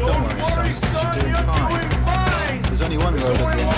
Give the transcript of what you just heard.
Don't worry, son, you're doing fine. There's only one road at the end